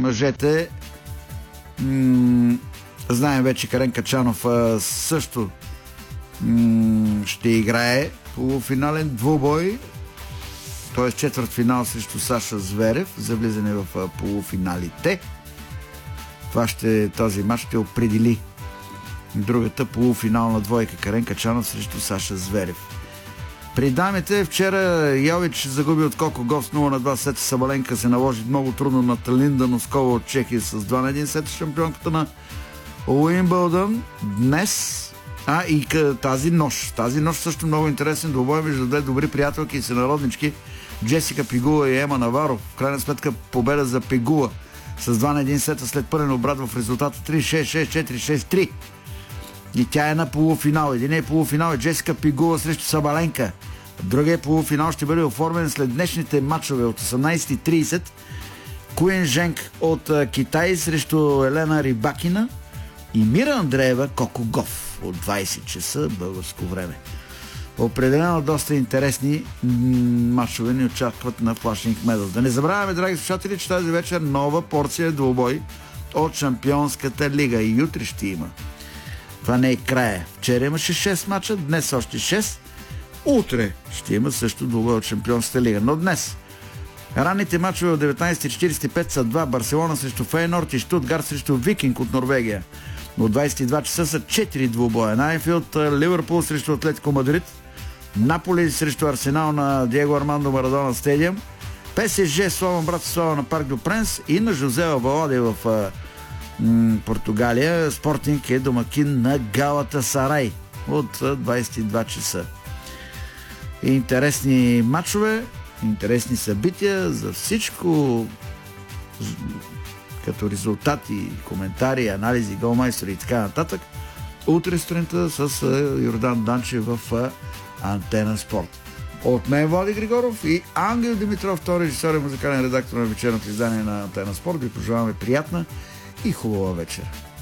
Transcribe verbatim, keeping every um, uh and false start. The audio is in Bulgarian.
мъжете м- знаем вече, Карен Качанов а, също м- ще играе полуфинален двубой, т.е. четвърт финал срещу Саша Зверев за влизане в а, полуфиналите. Това ще, този матч ще определи другата полуфинална двойка, Карен Качанов срещу Саша Зверев. При дамите вчера Йович загуби от Коко Гов с нула на два сета. Сабаленка се наложи много трудно на Талинда Носкова от Чехия с два на един сет, шампионката на Уимбълдън. Днес, а и тази нощ. Тази нощ също много интересен двубой между две добри приятелки и сънароднички, Джесика Пигула и Ема Наваро. В крайна сметка победа за Пигула с два на един сета след пълен обрат в резултата три шест шест четири шест три. И тя е на полуфинал. Единият полуфинал е Джесика Пигула срещу Сабаленка. Другия полуфинал ще бъде оформен след днешните матчове от осемнайсет и трийсет. Куин Женг от Китай срещу Елена Рибакина и Мира Андреева Коко Гов от двайсет часа българско време. Определено доста интересни матчове ни очакват на Flushing Meadows. Да не забравяме, драги слушатели, че тази вечер нова порция двубой от Шампионската лига и утре ще има. Това не е края. Вчера имаше шест мача, днес още шест. Утре ще има също двубой от Шампионската лига. Но днес ранните мачове от деветнайсет и четирийсет и пет са два. Барселона срещу Фейнорд и Штутгарт срещу Викинг от Норвегия. От двайсет и два часа са четири двубоя. На Айнфилд Ливърпул срещу Атлетико Мадрид. Наполи срещу Арсенал на Диего Армандо Марадона стадиум. ПСЖ Слован Братислава на Парк до Пренс и на Жозеа Валаде в м- Португалия. Спортинг е домакин на Галата Сарай от двайсет и два часа. Интересни матчове, интересни събития за всичко, като резултати, коментари, анализи, голмайстори и така нататък. Утре сутринта с Йордан Данчев в Антена Спорт. От мен Влади Григоров и Ангел Димитров, втори режисьор и музикален редактор на вечерното издание на Антена Спорт. Ви пожелаваме приятна и хубава вечер.